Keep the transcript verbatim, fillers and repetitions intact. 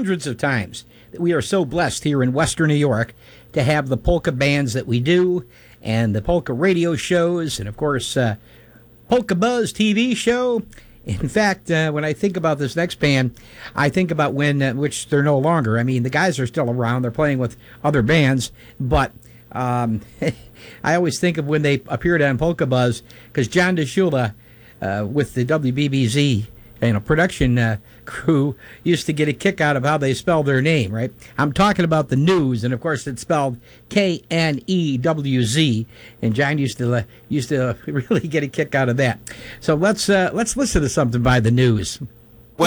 hundreds of times that we are so blessed here in Western New York to have the polka bands that we do and the polka radio shows and, of course, uh, Polka Buzz T V show. In fact, uh, when I think about this next band, I think about when, uh, which they're no longer. I mean, the guys are still around. They're playing with other bands, but um, I always think of when they appeared on Polka Buzz, because John DeShula uh, with the W B B Z you know, production uh, crew used to get a kick out of how they spell their name, right? I'm talking about the News, and of course it's spelled K N E W Z, and John used to uh, used to really get a kick out of that. So let's uh, let's listen to something by the News.